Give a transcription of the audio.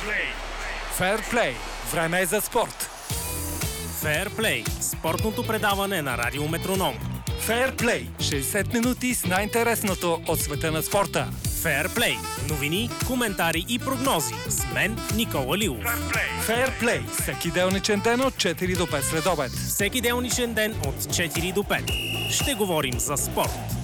Фейрплей. Време е за спорт. Фейрплей – спортното предаване на Радио Метроном. Фейрплей. 60 минути с най-интересното от света на спорта. Фейрплей – новини, коментари и прогнози. С мен Никола Лилов. Фейрплей. Всеки делничен ден от 4 до 5 следобед. Всеки делничен ден от 4 до 5. Ще говорим за спорт.